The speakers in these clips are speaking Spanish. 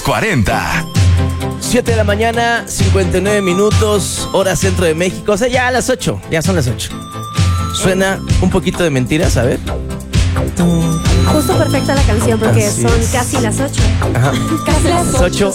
40. 7 de la mañana, 59 minutos, hora centro de México. O sea, ya a las 8, ya son las 8. Suena un poquito de mentiras, a ver. Justo perfecta la canción porque Así son es. casi las 8. Ajá. Casi las 8.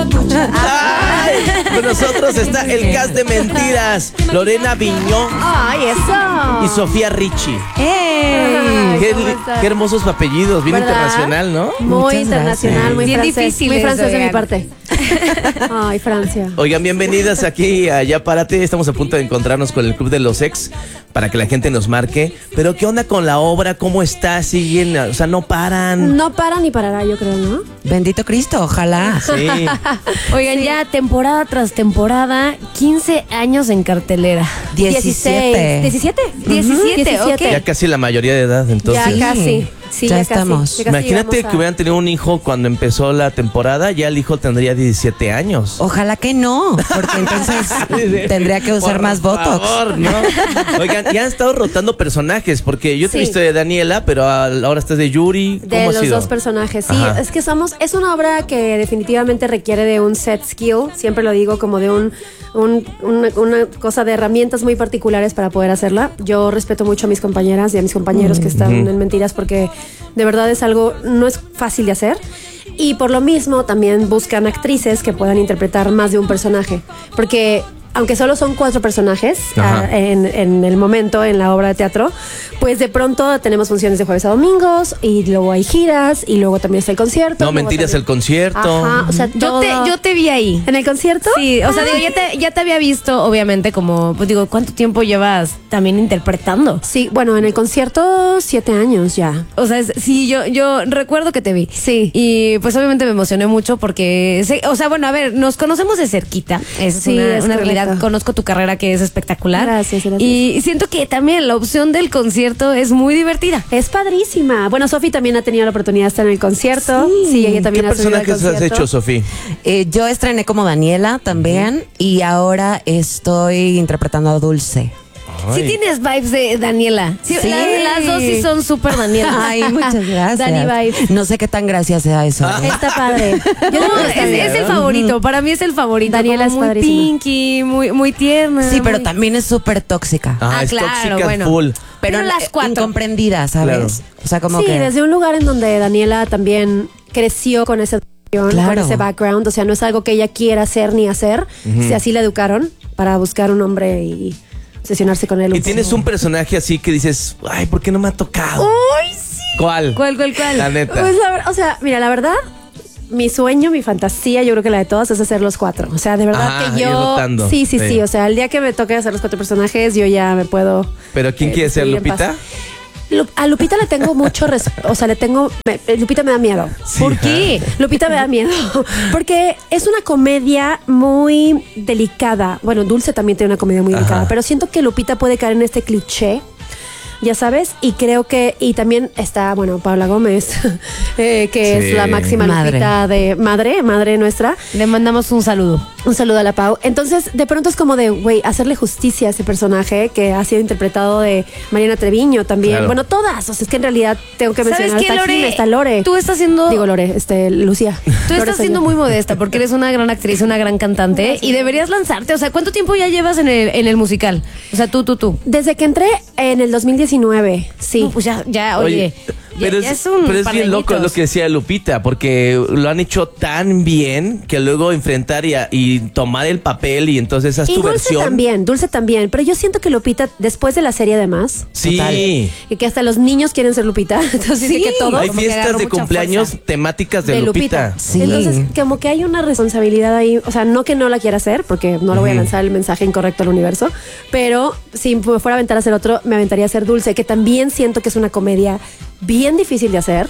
¡Ay! Con nosotros está el cast de mentiras. Lorena Viñó ¡Ay, eso! y Sofía Richie. Ay, Qué, ¿cómo están? qué hermosos apellidos, bien ¿Verdad? internacional, ¿no? Muy Muchas internacional, gracias. muy Bien francés. difíciles, Muy francés de mi oigan. parte. Ay, Francia. Oigan, bienvenidas aquí a Ya Párate. Estamos a punto de encontrarnos con el Club de los Ex para que la gente nos marque. Pero ¿qué onda con la obra? ¿Cómo está? ¿Siguen? O sea, no paran. No para ni parará, yo creo, ¿no? Bendito Cristo, ojalá. Sí. Oigan, ya temporada tras temporada, 15 años en cartelera. 17. 17. 17, ok. Ya casi la mayoría de edad, entonces. Ya Sí. casi. Sí, Ya ya casi. estamos. Ya casi Imagínate llegamos que hubieran tenido un hijo cuando empezó la temporada, ya el hijo tendría 17 años. Ojalá que no, porque entonces tendría que usar Por más Botox. favor, ¿no? Oigan, ya han estado rotando personajes, porque yo te he Sí. visto de Daniela, pero ahora estás de Yuri. ¿Cómo De ha los sido? dos personajes, sí. Ajá. Es que es una obra que definitivamente requiere de un set skill, siempre lo digo, como de una cosa de herramientas muy particulares para poder hacerla. Yo respeto mucho a mis compañeras y a mis compañeros que están en Mentiras porque de verdad es algo, no es fácil de hacer. Y por lo mismo también buscan actrices que puedan interpretar más de un personaje, porque aunque solo son 4 personajes Ajá. en el momento, en la obra de teatro, pues de pronto tenemos funciones de jueves a domingos y luego hay giras y luego también está el concierto. No, luego Mentiras, también- el concierto. Ajá, o sea, Yo te vi ahí. ¿En el concierto? Sí, o sea, digo, ya te había visto, obviamente, como, pues digo, ¿cuánto tiempo llevas también interpretando? Sí, bueno, en el concierto 7 años ya. O sea, sí, yo recuerdo que te vi. Sí. Y pues obviamente me emocioné mucho porque, o sea, bueno, a ver, nos conocemos de cerquita. Esa Sí, es es una realidad. correcto. Conozco tu carrera que es espectacular. Gracias. Y siento que también la opción del concierto es muy divertida. Es padrísima. Bueno, Sofi también ha tenido la oportunidad de estar en el concierto. Sí, ella ¿Qué también ha subido al personajes has concierto. hecho, Sofía? Yo estrené como Daniela también y ahora estoy interpretando a Dulce. Sí Ay. tienes vibes de Daniela. Sí, Sí. las dos sí son súper Daniela. Ay, muchas gracias. Dani vibes. No sé qué tan gracias sea eso. ¿eh? Está padre. Yo No, digo que está bien. es el favorito, para mí es el favorito. Daniela como es muy padrísima. pinky, muy tierna. Sí, pero muy- también es súper tóxica. Ah, es claro, tóxica bueno. full. Pero las 4. Incomprendida, ¿sabes? Claro. O sea, como Sí, que... desde un lugar en donde Daniela también creció con esa educación, Claro. con ese background, o sea, no es algo que ella quiera hacer ni hacer, si así la educaron para buscar un hombre y obsesionarse con él. Y tienes un personaje así que dices, ay, ¿por qué no me ha tocado? ¡Uy, sí! ¿Cuál? ¿Cuál? La neta. Pues o sea, mira, la verdad, mi sueño, mi fantasía, yo creo que la de todas es hacer los 4. O sea, de verdad Ajá, que ir yo... rotando. Sí. Sí. O sea, el día que me toque hacer los 4 personajes, yo ya me puedo... ¿Pero quién quiere ser, despedir en Lupita? paz. A Lupita le tengo mucho respeto, o sea, Lupita me da miedo. Sí, ¿Por qué? Lupita me da miedo. Porque es una comedia muy delicada. Bueno, Dulce también tiene una comedia muy delicada, Ajá. pero siento que Lupita puede caer en este cliché. Ya sabes, y creo que, y también está, bueno, Paula Gómez, que Sí. es la máxima Madre. Lupita de madre nuestra. Le mandamos un saludo. Un saludo a la Pau. Entonces, de pronto es como de, güey, hacerle justicia a ese personaje que ha sido interpretado de Mariana Treviño también. Claro. Bueno, todas. O sea, es que en realidad tengo que ¿Sabes mencionar. qué, Está Lore? Jime, está Lore. Tú estás siendo... Digo Lore, Lucía. Tú Lore estás soy siendo yo. muy modesta porque eres una gran actriz, una gran cantante y deberías lanzarte. O sea, ¿cuánto tiempo ya llevas en el musical? O sea, tú. Desde que entré en el 2019, sí. No, pues ya, oye. Pero ya es un pero es par bien de loco añitos. lo que decía Lupita, porque lo han hecho tan bien que luego enfrentar y tomar el papel y entonces haz Y tu Dulce versión. Dulce también. Pero yo siento que Lupita, después de la serie además, Sí. y que hasta los niños quieren ser Lupita. Entonces Sí. dice que todo Hay como que fiestas agarró de mucha cumpleaños fuerza. temáticas de Lupita. Sí. Entonces, como que hay una responsabilidad ahí, o sea, no que no la quiera hacer, porque no le voy a lanzar el mensaje incorrecto al universo, pero si me fuera a aventar a hacer otro, me aventaría a hacer Dulce, que también siento que es una comedia bien difícil de hacer,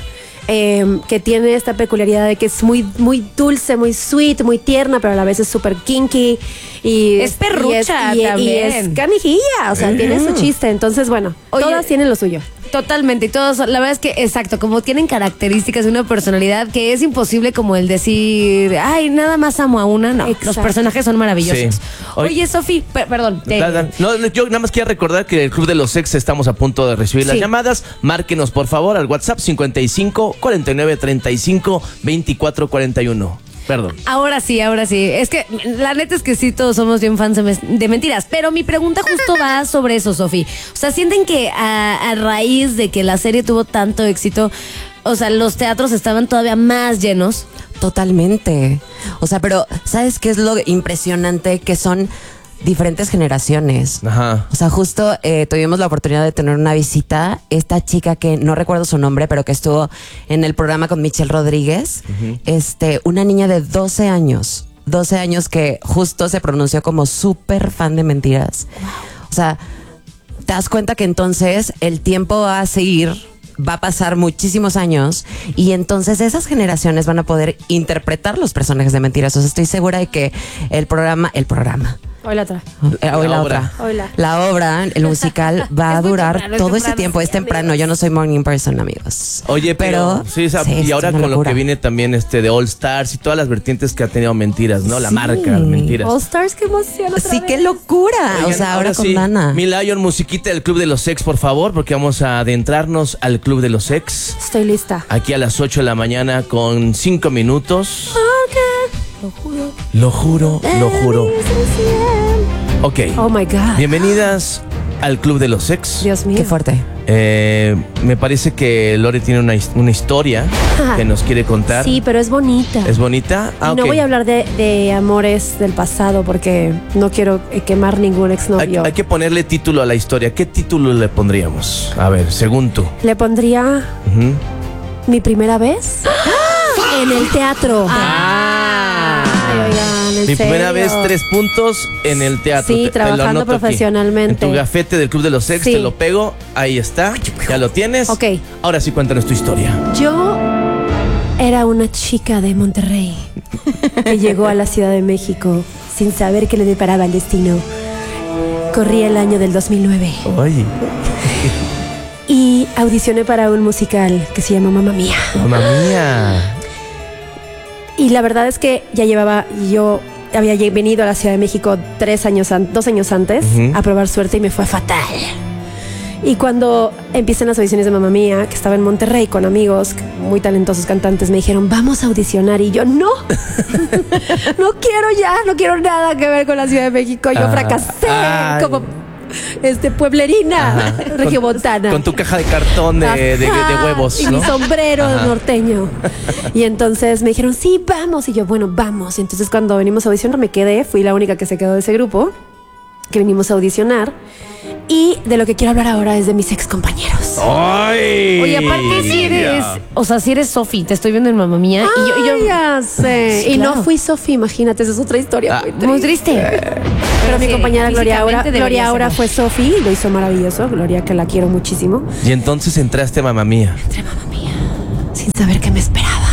que tiene esta peculiaridad de que es muy dulce, muy sweet, muy tierna, pero a la vez es súper kinky. Y Es perrucha y también. es canijilla, o sea, tiene su chiste. Entonces, bueno, Oye, todas tienen lo suyo. Totalmente, y todos, la verdad es que, exacto, como tienen características de una personalidad que es imposible como el decir, ay, nada más amo a una, no, Exacto. los personajes son maravillosos. Sí. Oye, Sofi, perdón. No, yo nada más quiero recordar que en el Club de los Ex estamos a punto de recibir las Sí. llamadas. Márquenos por favor al WhatsApp 55 49 35 24 41. Perdón. Ahora sí. Es que la neta es que sí, todos somos bien fans de mentiras. Pero mi pregunta justo va sobre eso, Sofi. O sea, ¿sienten que a raíz de que la serie tuvo tanto éxito, o sea, los teatros estaban todavía más llenos? Totalmente. O sea, pero ¿sabes qué es lo impresionante? Que son diferentes generaciones. Ajá. O sea, justo tuvimos la oportunidad de tener una visita. Esta chica que no recuerdo su nombre, pero que estuvo en el programa con Michelle Rodríguez. Una niña de 12 años. 12 años que justo se pronunció como súper fan de mentiras. Wow. O sea, te das cuenta que entonces el tiempo va a seguir, va a pasar muchísimos años y entonces esas generaciones van a poder interpretar los personajes de mentiras. O sea, estoy segura de que el programa Hoy la otra. La obra, el musical, va a durar temprano, todo ese tiempo. Es temprano. Yo no soy morning person, amigos. Oye, pero sí, y ahora con lo que viene también de All Stars y todas las vertientes que ha tenido mentiras, ¿no? La marca, mentiras. All Stars, qué emoción. Sí, qué locura. Oigan, o sea, ahora con sí, Dana. Mi Lion, musiquita del Club de los Ex, por favor, porque vamos a adentrarnos al Club de los Ex. Estoy lista. Aquí a las 8 de la mañana con 5 minutos. Lo juro. Lo juro, lo juro. Ok. Oh my God. Bienvenidas al Club de los Ex. Dios mío. Qué fuerte. Me parece que Lore tiene una historia que nos quiere contar. Sí, pero es bonita. ¿Es bonita? Y no ok. voy a hablar de amores del pasado porque no quiero quemar ningún exnovio. Hay que ponerle título a la historia. ¿Qué título le pondríamos? A ver, según tú. Le pondría Ujú. mi primera vez en el teatro. Ay, oigan, en Mi primera serio. vez, 3 puntos en el teatro. Sí, Te lo trabajando anoto aquí. profesionalmente. En tu gafete del Club de los Ex, Sí. te lo pego. Ahí está. Ya lo tienes. Ok. Ahora sí, cuéntanos tu historia. Yo era una chica de Monterrey que llegó a la Ciudad de México sin saber qué le deparaba el destino. Corría el año del 2009 Oye, y audicioné para un musical que se llama Mamma Mía. mamá mía. Y la verdad es que yo había venido a la Ciudad de México 2 años antes Ujú. a probar suerte y me fue fatal. Y cuando empiezan las audiciones de Mamma Mía, que estaba en Monterrey con amigos muy talentosos cantantes, me dijeron, vamos a audicionar. Y yo, no, no quiero nada que ver con la Ciudad de México. Yo fracasé ay. como pueblerina, Ajá. regiomontana. Con tu caja de cartón de huevos, y ¿no? mi sombrero Ajá. norteño. Y entonces me dijeron, sí, vamos. Y yo, bueno, vamos. Y entonces cuando venimos a audicionar me quedé, fui la única que se quedó de ese grupo, que venimos a audicionar. Y de lo que quiero hablar ahora es de mis ex compañeros. ¡Ay! Oye, aparte si eres Sofi, te estoy viendo en Mamma Mía y yo Ya sé. Sí, Y claro. no fui Sofi, imagínate, esa es otra historia. muy triste. Pero mi sí, compañera Gloria físicamente debería Aura ser. fue Sofi, lo hizo maravilloso. Gloria, que la quiero muchísimo. Y entonces entraste a mamá mía. Entre Mamma Mía, sin saber qué me esperaba.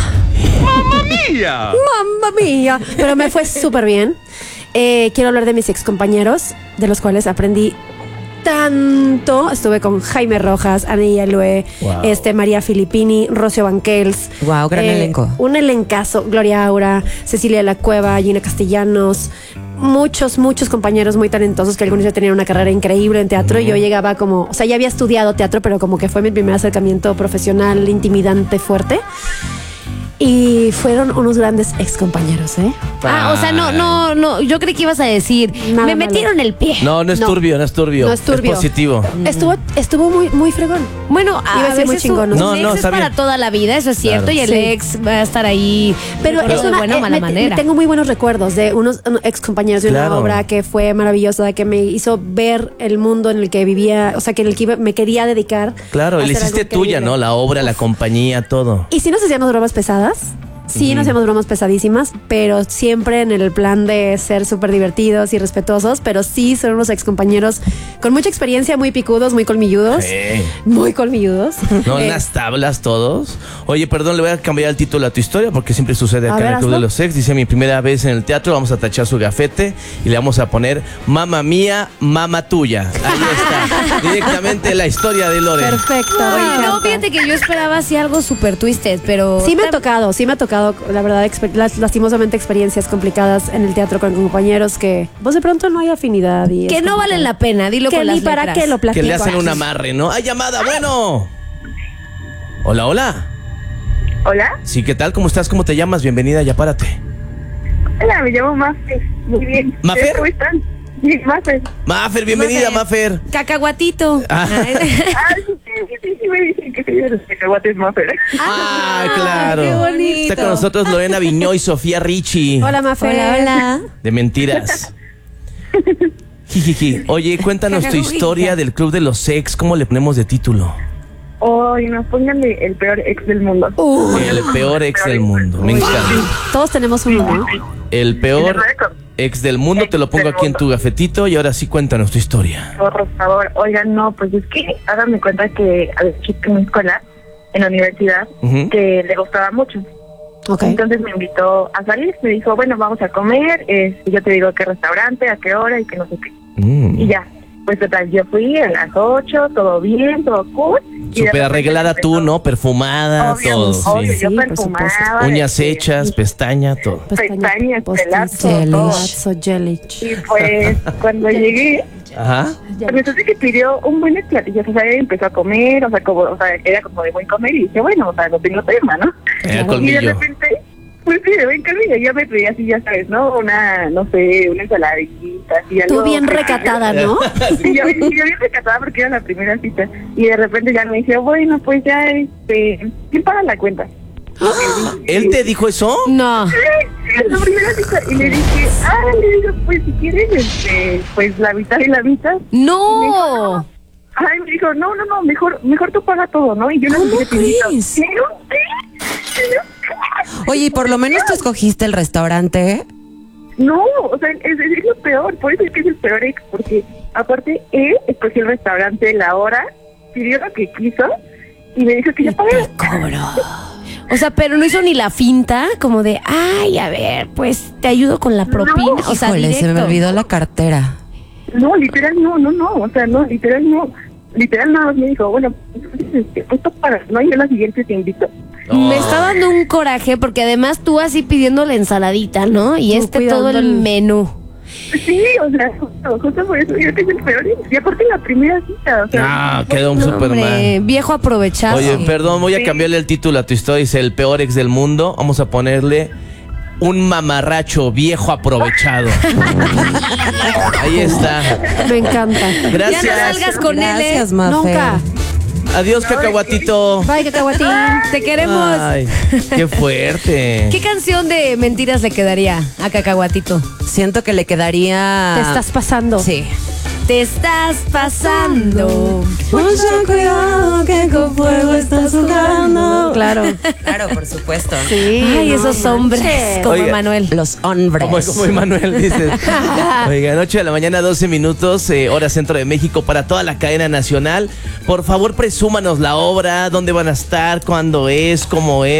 ¡Mamma mía! Pero me fue súper bien. Quiero hablar de mis ex compañeros, de los cuales aprendí tanto. Estuve con Jaime Rojas, Anilla Lue, Wow. María Filippini, Rocio Banquels. Wow, gran elenco. Un elencazo. Gloria Aura, Cecilia de la Cueva, Gina Castellanos. Muchos compañeros muy talentosos que algunos ya tenían una carrera increíble en teatro. Y yo llegaba como, o sea, ya había estudiado teatro, pero como que fue mi primer acercamiento profesional, intimidante, fuerte. Y fueron unos grandes ex compañeros, ¿eh? O sea, no, yo creí que ibas a decir, Nada me malo. metieron el pie. No es No. turbio, no es turbio. No es turbio. Es positivo. Estuvo muy fregón. Bueno, Iba a decir muy veces chingón, ¿no? No, un ex es está para bien. toda la vida, eso es cierto, Claro. y el Sí. ex va a estar ahí, Pero de buena o mala manera. tengo muy buenos recuerdos de unos ex compañeros de Claro. una obra que fue maravillosa, que me hizo ver el mundo en el que vivía, o sea, que en el que me quería dedicar. Claro, a y le hacer hiciste algo tuya, increíble. ¿no? La obra, la compañía, todo. Y sí nos hacíamos bromas pesadas. Sí, nos hacíamos bromas pesadísimas, pero siempre en el plan de ser súper divertidos y respetuosos. Pero sí, son unos ex compañeros con mucha experiencia, muy picudos, muy colmilludos. Muy colmilludos. ¿No? Eh, Las tablas todos. Oye, perdón, le voy a cambiar el título a tu historia porque siempre sucede A acá ver, en el Club hazlo. de los Ex. Dice mi primera vez en el teatro, vamos a tachar su gafete y le vamos a poner mamá mía, mamá tuya. Ahí está. Directamente la historia de Lore. Perfecto. me Oye, no, encanta. fíjate que yo esperaba así algo súper twisted, pero... Sí me ha tocado, la verdad, lastimosamente experiencias complicadas en el teatro con compañeros que, pues de pronto no hay afinidad. Y Que es no complicado. valen la pena, dilo Que con ni las para letras. qué lo platico. Que le hacen aquí. un amarre, ¿no? ¡Ay, llamada! Bueno. Hola, hola. Hola, Sí, ¿qué tal? ¿Cómo estás? ¿Cómo te llamas? Bienvenida, ya párate. Hola, me llamo Mafer. Muy bien. ¿Mafer? ¿Cómo están? Sí, Mafer. Mafer, bienvenida, Mafer. Cacahuatito. Ah. Sí, me dicen que soy de los cacahuates Mafer. Ah, claro. qué bonito. Está con nosotros Lorena Viñó y Sofía Richie. Hola, Mafer. Hola, hola. De mentiras. Jijiji. Oye, cuéntanos tu Jajajujija. historia del Club de los Ex. ¿Cómo le ponemos de título? Ay, no, pónganle el peor ex del mundo. El peor ex del mundo. Me encanta. Todos tenemos uno, ¿no? El peor ex del mundo. Te lo pongo aquí en tu gafetito. Y ahora sí, cuéntanos tu historia. Por favor, oigan, no, pues es que háganme cuenta que había chica en mi escuela, en la universidad, Ujú. que le gustaba mucho. Ok. Entonces me invitó a salir, me dijo, bueno, vamos a comer, yo te digo qué restaurante, a qué hora y que no sé qué. Y ya, pues total, yo fui a las 8, todo bien, todo cool. y de Súper repente arreglada empezó- tú, ¿no? Perfumada, Obvio, todo. obvio, Sí. yo Sí, por perfumaba. supuesto. Uñas hechas, pestaña, todo. Pestañas, postizo, pelazo, todo. pelazo, Jelich. Y pues cuando llegué, Ajá. resulta que pidió un buen platillo, o sea, ella empezó a comer, o sea, era como de buen comer y dije, bueno, o sea, no tengo tema, ¿no? Era Y de colmillo. repente, pues sí, de buen camino, yo me pedí así, ya sabes, ¿no? Una, no sé, una ensaladita, así algo. Tú bien recatada, ¿no? Sí, yo bien recatada porque era la primera cita. Y de repente ya me dice, bueno, pues ya, ¿quién paga la cuenta? ¿Él te dijo eso? No. La primera cita. Y le dije, le digo, pues si quieres, pues la mitad y la mitad. No. Ay, me dijo, no, mejor tú pagas todo, ¿no? Y yo no ¿Cómo sé qué te invito. crees? Sí, Oye, y por lo menos tú escogiste el restaurante. no, o sea, es lo peor, por eso es que es el peor ex, porque aparte él escogió el restaurante, la hora, pidió lo que quiso y me dijo que yo pagué. O sea, pero no hizo ni la finta como de, ay, a ver, pues te ayudo con la propina. O sea, Híjole, se me directo. olvidó la cartera. No, literal no, o sea, no, literal no. Literal nada más me dijo, bueno, pues tú pagas, ¿no? Y yo la siguiente te invito. Me está dando un coraje porque además tú así pidiendo la ensaladita, ¿no? Y Tú este todo el cuidando el- menú. Sí, o sea, justo por eso yo que es el peor. Y aparte la primera cita, o sea. Ah, quedó un super Hombre, mal. viejo aprovechado. Oye, perdón, voy a cambiarle el título a tu historia. Dice el peor ex del mundo. Vamos a ponerle un mamarracho viejo aprovechado. Ahí está. Me encanta. Gracias. Ya no salgas con Gracias, él, Mafer. Nunca. Adiós, cacahuatito. Bye, cacahuatín. Te queremos. Ay, qué fuerte. ¿Qué canción de mentiras le quedaría a Cacahuatito? Siento que le quedaría. Te estás pasando. Sí. Te estás pasando. Mucho cuidado que con fuego estás jugando. Claro. Claro, por supuesto. Sí. Ay, esos hombres como Oiga. Manuel. Los hombres. Como Emanuel dice. Oiga, 8 de la mañana, 12 minutos, hora centro de México para toda la cadena nacional. Por favor, presúmanos la obra, dónde van a estar, cuándo es, cómo es.